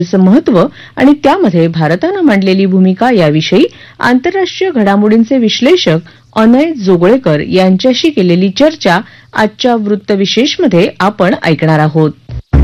महत्व आणि त्यामध्ये भारतानं मांडलेली भूमिका याविषयी आंतरराष्ट्रीय घडामोडींचे विश्लेषक अनय जोगळेकर यांच्याशी केलेली चर्चा आजच्या वृत्तविशेषमध्ये आपण ऐकणार आहोत.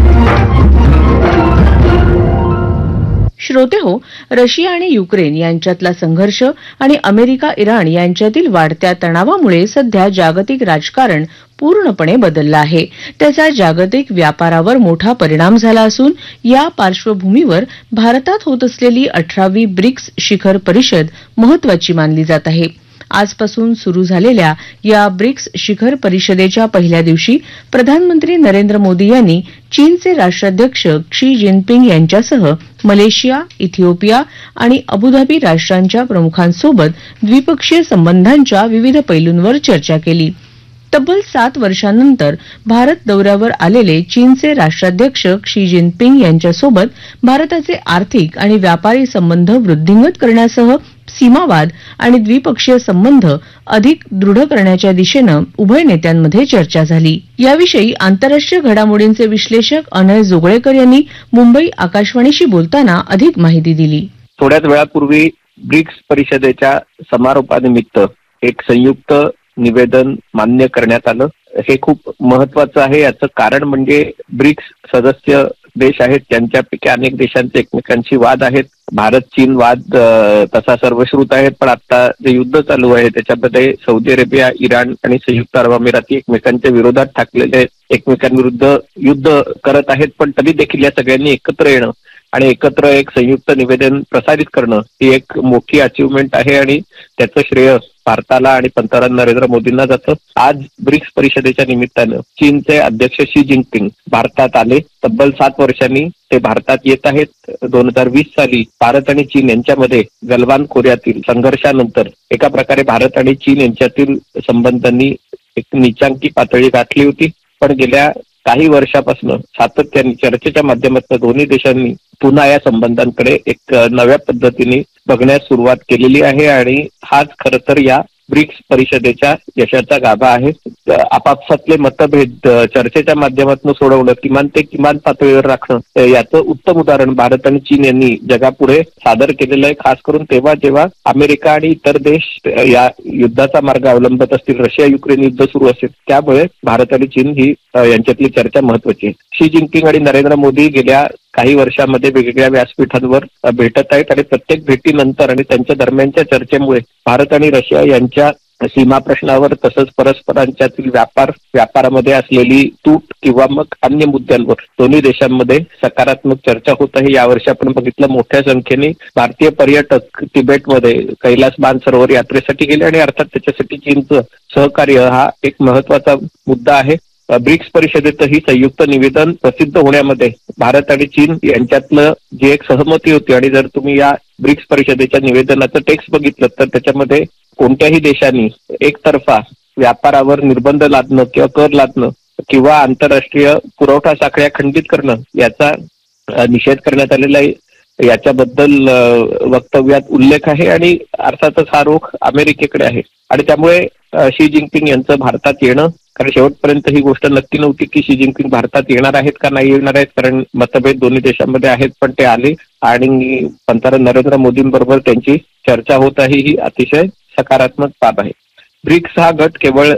श्रोतेहो, रशिया आणि युक्रेन यांच्यातला संघर्ष आणि अमेरिका इराण यांच्यातील वाढत्या तणावामुळे सध्या जागतिक राजकारण पूर्णपणे बदललं आहे. त्याचा जागतिक व्यापारावर मोठा परिणाम झाला असून या पार्श्वभूमीवर भारतात होत असलेली 18वी ब्रिक्स शिखर परिषद महत्वाची मानली जात आहे. आजपासून सुरू झालेल्या या ब्रिक्स शिखर परिषदेच्या पहिल्या दिवशी प्रधानमंत्री नरेंद्र मोदी यांनी चीनचे राष्ट्राध्यक्ष क्षी जिनपिंग यांच्यासह मलेशिया, इथिओपिया आणि अबुधाबी राष्ट्रांच्या प्रमुखांसोबत द्विपक्षीय संबंधांच्या विविध पैलूंवर चर्चा केली. तब्बल 7 वर्षांनंतर भारत दौऱ्यावर आलेले चीनचे राष्ट्राध्यक्ष क्षी जिनपिंग यांच्यासोबत भारताचे आर्थिक आणि व्यापारी संबंध वृद्धिंगत करण्यासह सीमावाद आणि द्विपक्षीय संबंध अधिक दृढ करण्याच्या दिशेनं उभय नेत्यांमध्ये चर्चा झाली. याविषयी आंतरराष्ट्रीय घडामोडींचे विश्लेषक अनय जोगळेकर यांनी मुंबई आकाशवाणीशी बोलताना अधिक माहिती दिली. थोड्याच वेळापूर्वी ब्रिक्स परिषदेच्या समारोपानिमित्त एक संयुक्त निवेदन मान्य करण्यात आलं. हे खूप महत्वाचं आहे. याचं कारण म्हणजे ब्रिक्स सदस्य देश आहेत, त्यांच्यापैकी अनेक देशांचे एकमेकांशी वाद आहेत. भारत चीन वाद तसा सर्वश्रुत आहे, पण आता जे युद्ध चालू आहे त्याच्यामध्ये सौदी अरेबिया, इराण आणि संयुक्त अरब अमिराती एकमेकांच्या विरोधात ठाकलेले एकमेकांविरुद्ध युद्ध करत आहेत. पण तरी देखील या सगळ्यांनी एकत्र येणं आणि एकत्र एक संयुक्त निवेदन प्रसारित करणं ही एक मोठी अचिव्हमेंट आहे आणि त्याचं श्रेय भारताला आणि पंतप्रधान नरेंद्र मोदींना जातं. आज ब्रिक्स परिषदेच्या निमित्तानं चीनचे अध्यक्ष शी जिनपिंग भारतात आले. तब्बल 7 वर्षांनी ते भारतात येत आहेत. 2020 साली भारत आणि चीन यांच्यामध्ये गलवान खोऱ्यातील संघर्षानंतर एका प्रकारे भारत आणि चीन यांच्यातील संबंधांनी एक नीचांकी पातळी गाठली होती. पण गेल्या काही वर्षापासून सातत्याने चर्चेच्या माध्यमातून दोन्ही देशांनी पुन्हा या संबंधांकडे एक नव्या पद्धतीने बघण्यास सुरुवात केलेली आहे आणि हाच खरं तर या ब्रिक्स परिषदेच्या यशाचा गाभा आहे. आपापसातले मतभेद चर्चेच्या माध्यमातून सोडवणं, किमान पातळीवर राखणं, याचं उत्तम उदाहरण भारत आणि चीन यांनी जगापुढे सादर केलेलं आहे. खास करून तेव्हा जेव्हा अमेरिका आणि इतर देश या युद्धाचा मार्ग अवलंबत असतील, रशिया युक्रेन युद्ध सुरू असेल, त्यामुळे भारत आणि चीन ही यांच्यातली चर्चा महत्वाची आहे. शी जिनपिंग आणि नरेंद्र मोदी गेल्या काही वर्षांमध्ये वेगवेगळ्या व्यासपीठांवर भेटत आहेत आणि प्रत्येक भेटीनंतर आणि त्यांच्या दरम्यानच्या चर्चेमुळे भारत आणि रशिया यांच्या सीमा प्रश्नावर तसंच परस्परांच्यातील व्यापारामध्ये असलेली तूट किंवा मग अन्य मुद्द्यांवर दोन्ही देशांमध्ये सकारात्मक चर्चा होत आहे. यावर्षी आपण बघितलं मोठ्या संख्येने भारतीय पर्यटक तिबेटमध्ये कैलास मानसरोवर यात्रेसाठी गेले आणि अर्थात त्याच्यासाठी चीनचं सहकार्य हा एक महत्वाचा मुद्दा आहे. ब्रिक्स परिषदेतही संयुक्त निवेदन प्रसिद्ध होण्यामध्ये भारत आणि चीन यांच्यातलं जी एक सहमती होती आणि जर तुम्ही या ब्रिक्स परिषदेच्या निवेदनाचं टेक्स्ट बघितलं तर त्याच्यामध्ये कोणत्याही देशांनी एकतर्फा व्यापारावर निर्बंध लादणं किंवा कर लादणं किंवा आंतरराष्ट्रीय पुरवठा साखळ्या खंडित करणं याचा निषेध करण्यात आलेला आहे. याच्याबद्दल वक्तव्यात उल्लेख आहे आणि अर्थातच हा रोख अमेरिकेकडे आहे आणि त्यामुळे शी जिनपिंग यांचं भारतात येणं, कारण शेवटपर्यंत ही गोष्ट नक्की नव्हती की शी जिनपिंग भारतात येणार आहेत का नाही येणार आहेत, कारण मतभेद दोन्ही देशांमध्ये आहेत, पण ते आले आणि पंतप्रधान नरेंद्र मोदींबरोबर त्यांची चर्चा होत आहे. ही अतिशय सकारात्मक बाब आहे. ब्रिक्स हा गट केवळ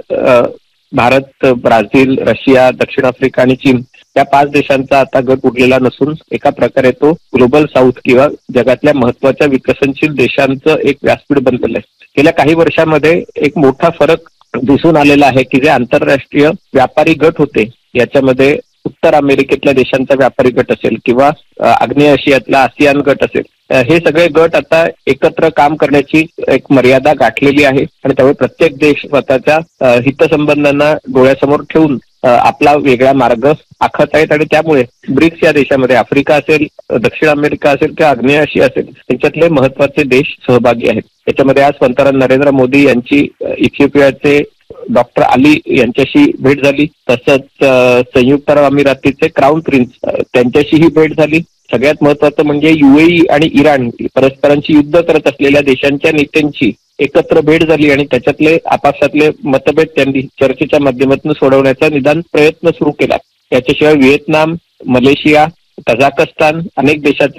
भारत, ब्राझील, रशिया, दक्षिण आफ्रिका आणि चीन या 5 देशांचा आता गट उरलेला नसून एका प्रकारे तो ग्लोबल साऊथ किंवा जगातल्या महत्वाच्या विकसनशील देशांचं एक व्यासपीठ बनलेलं आहे. गेल्या काही वर्षांमध्ये एक मोठा फरक दिसून आलेला आहे की जे आंतरराष्ट्रीय व्यापारी गट होते याच्यामध्ये उत्तर अमेरिकेतल्या देशांचा व्यापारी गट असेल किंवा आग्नेय आशियातला आसियान गट असेल, हे सगळे गट आता एकत्र काम करण्याची एक मर्यादा गाठलेली आहे आणि त्यामुळे प्रत्येक देश स्वतःच्या हितसंबंधांना डोळ्यासमोर ठेवून आपला वेगळा मार्ग आखत आहेत आणि त्यामुळे ब्रिक्स या देशामध्ये आफ्रिका असेल, दक्षिण अमेरिका असेल किंवा आग्नेय आशिया असेल, त्यांच्यातले महत्वाचे देश सहभागी आहेत. त्याच्यामध्ये आज पंतप्रधान नरेंद्र मोदी यांची इथिओपियाचे डॉक्टर अली यांच्याशी भेट झाली. तसंच संयुक्त अरब अमिरातीचे क्राऊन प्रिन्स त्यांच्याशीही भेट झाली. सगळ्यात महत्वाचं म्हणजे UAE आणि इराण परस्परांशी युद्ध करत असलेल्या देशांच्या नेत्यांची एकत्र भेट झाली आणि त्याच्यातले आपापसातले मतभेद त्यांनी चर्चेच्या माध्यमातून सोडवण्याचा निदान प्रयत्न सुरू केला. याच्याशिवाय व्हिएतनाम, मलेशिया, कझाकस्तान अनेक देशाचे